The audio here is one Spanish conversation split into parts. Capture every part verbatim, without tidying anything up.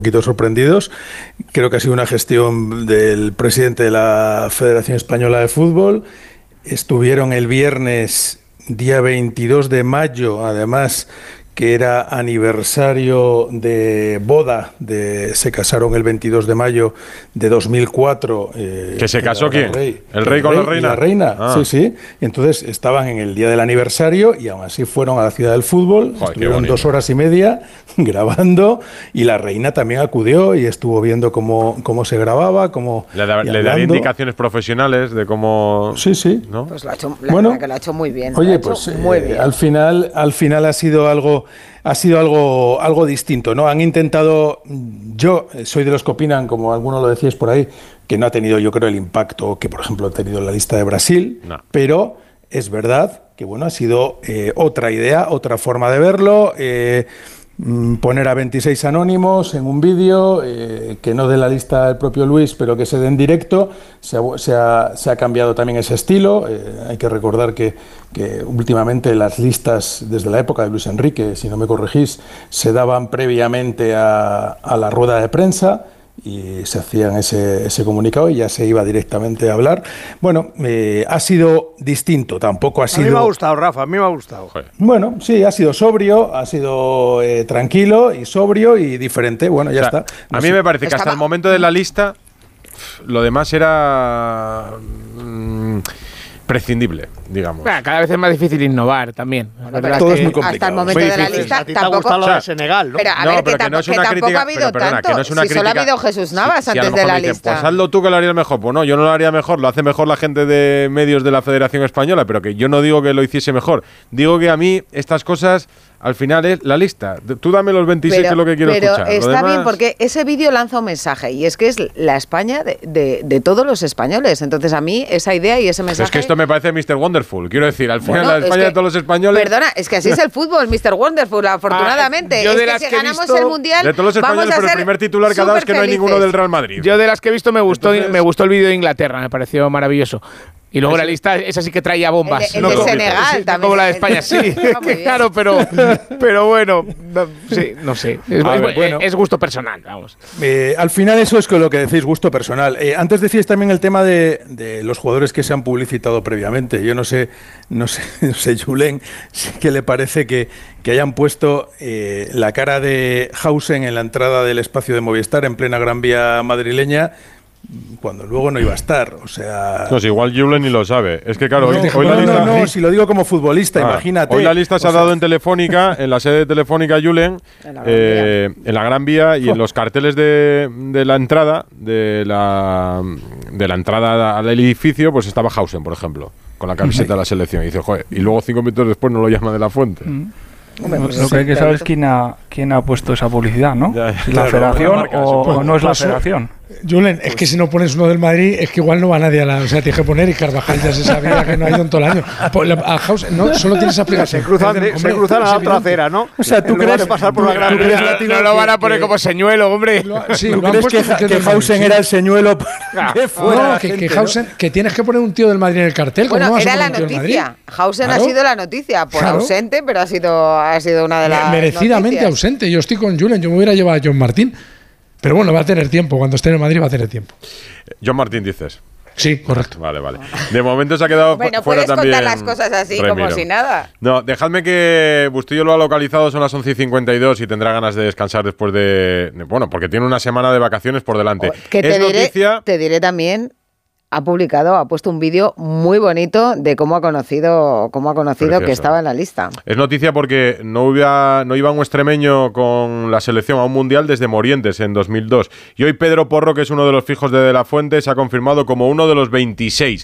poquito sorprendidos. Creo que ha sido una gestión del presidente de la Federación Española de Fútbol. Estuvieron el viernes, día veintidós de mayo, además, que era aniversario de boda, de, se casaron el veintidós de mayo de dos mil cuatro. Eh, ¿Que se casó quién? Rey. ¿El rey con rey la reina? La reina, ah. sí, sí. Entonces estaban en el día del aniversario y aún así fueron a la Ciudad del Fútbol. Joder, estuvieron dos horas y media grabando y la reina también acudió y estuvo viendo cómo, cómo se grababa, cómo... Le, da, le daría indicaciones profesionales de cómo... Sí, sí. ¿no? Pues lo ha hecho, la bueno, verdad que lo ha hecho muy bien. Oye, pues muy eh, bien. al final, al final ha sido algo... Ha sido algo, algo distinto, ¿no? Han intentado, yo soy de los que opinan, como algunos lo decíais por ahí, que no ha tenido, yo creo, el impacto que, por ejemplo, ha tenido la lista de Brasil, no. Pero es verdad que, bueno, ha sido eh, otra idea, otra forma de verlo, eh, poner a veintiséis anónimos en un vídeo, eh, que no de la lista el propio Luis, pero que se dé en directo. Se ha, se ha, se ha cambiado también ese estilo. Eh, hay que recordar que, que últimamente las listas, desde la época de Luis Enrique, si no me corregís, se daban previamente a, a la rueda de prensa y se hacían ese, ese comunicado y ya se iba directamente a hablar. Bueno, eh, ha sido distinto, tampoco ha sido... A mí me ha gustado, Rafa, a mí me ha gustado. Bueno, sí, ha sido sobrio, ha sido eh, tranquilo y sobrio y diferente, bueno, ya o sea, está. No a mí sé. me parece que hasta el momento de la lista, lo demás era... Mmm, prescindible, digamos. Bueno, cada vez es más difícil innovar también. Bueno, todo es muy complicado. Hasta el momento muy de la difícil. lista a ti tampoco... te ha gustado lo de Senegal, ¿no? Pero a no, ver, pero que, que no es que una tampoco crítica, ha habido pero perdona, tanto. que no es una si crítica, solo ha habido Jesús Navas si, si antes de la dicen, lista. Pues hazlo tú que lo harías mejor. Pues no, yo no lo haría mejor, lo hace mejor la gente de medios de la Federación Española, pero que yo no digo que lo hiciese mejor. Digo que a mí estas cosas... Al final es la lista. Tú dame los veintiséis, pero, que es lo que quiero pero escuchar. Pero está demás... bien porque ese vídeo lanza un mensaje y es que es la España de, de, de todos los españoles. Entonces a mí esa idea y ese mensaje... Pero es que esto me parece míster Wonderful. Quiero decir, al final bueno, la España que, de todos los españoles... Perdona, es que así es el fútbol, míster Wonderful, afortunadamente. Ah, yo de es que las si que ganamos visto, el Mundial, de todos los españoles, vamos a pero ser el primer titular que ha dado es que no hay ninguno del Real Madrid. Yo de las que he visto me gustó, Entonces... me gustó el vídeo de Inglaterra, me pareció maravilloso. Y luego la lista, esa sí que traía bombas. El de, el no de Senegal sí, también. No como la de España, sí. Claro, pero, pero bueno, no, sí, no sé. Es, ver, es, bueno. es gusto personal, vamos. Eh, al final eso es lo que decís, gusto personal. Eh, antes decíais también el tema de, de los jugadores que se han publicitado previamente. Yo no sé, no sé, no sé, Julen, ¿qué le parece que, que hayan puesto eh, la cara de Hausen en la entrada del espacio de Movistar en plena Gran Vía madrileña? Cuando luego no iba a estar, o sea... Pues igual Julen ni lo sabe. Es que claro, no, hoy, hoy no, la lista... no, no, si lo digo como futbolista, ah, imagínate. Hoy la lista se ha dado en Telefónica, en la sede de Telefónica Julen, en la Gran, eh, en la Gran Vía y oh. en los carteles de, de la entrada, de la, de la entrada al edificio, pues estaba Hausen, por ejemplo, con la camiseta de la selección. Y dice, joder, y luego cinco minutos después no lo llama de la Fuente. Mm. Hombre, pues lo que hay que saber es quién ha, quién ha puesto esa publicidad, ¿no? Ya, si claro, la federación marca, o, o no es la federación. Julen, es que si no pones uno del Madrid, es que igual no va nadie a la... O sea, tienes que poner y Carvajal ya se sabía que no ha ido en todo el año. A House, no, solo tienes aplicación. Se cruzan, hombre, se cruzan a la otra acera, ¿no? O sea, ¿tú crees, pasar por la gran tú crees no, no lo van a poner que, como señuelo, hombre. Lo, sí, ¿Tú crees que, que, que Hausen sí. era el señuelo para que fuera no, que, gente, que Hausen, ¿no? Que tienes que poner un tío del Madrid en el cartel. Bueno, ¿no era la noticia. Hausen claro. ha sido la noticia, por claro. ausente, pero ha sido, ha sido una de las merecidamente noticias. ausente. Yo estoy con Julen, yo me hubiera llevado a John Martín. Pero bueno, va a tener tiempo. Cuando esté en Madrid va a tener tiempo. John Martín, dices. Sí, correcto. Vale, vale. De momento se ha quedado bueno, fuera también. Bueno, puedes contar las cosas así, Remiro. Como si nada. No, dejadme que Bustillo lo ha localizado, son las once y cincuenta y dos y tendrá ganas de descansar después de... de bueno, porque tiene una semana de vacaciones por delante. Que te, es diré, noticia... te diré también... Ha publicado, ha puesto un vídeo muy bonito de cómo ha conocido, cómo ha conocido Precioso. Que estaba en la lista. Es noticia porque no iba, no iba un extremeño con la selección a un mundial desde Morientes en dos mil dos. Y hoy Pedro Porro, que es uno de los fijos de De La Fuente, se ha confirmado como uno de los veintiséis.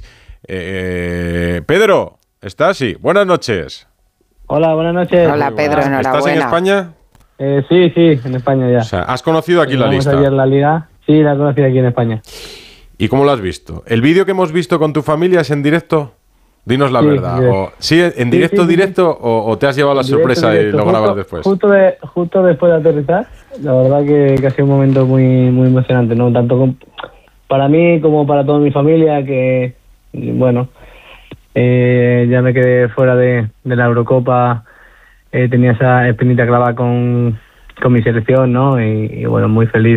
Eh, Pedro, ¿estás? Sí. Buenas noches. Hola, buenas noches. Hola, Pedro, enhorabuena. ¿Estás en España? Eh, sí, sí, en España ya. O sea, ¿has conocido aquí la lista? ayer la liga. Sí, la he conocido aquí en España. ¿Y cómo lo has visto? ¿El vídeo que hemos visto con tu familia es en directo? Dinos la sí, verdad. Sí, o, ¿sí, ¿En directo, sí, sí, directo sí. O, o te has llevado la directo, sorpresa directo. y lo justo, grabas después? Justo, de, justo después de aterrizar, la verdad que, que ha sido un momento muy, muy emocionante, ¿no? Tanto con, para mí como para toda mi familia, que, bueno, eh, ya me quedé fuera de, de la Eurocopa, eh, tenía esa espinita clavada con, con mi selección, ¿no? Y, y bueno, muy feliz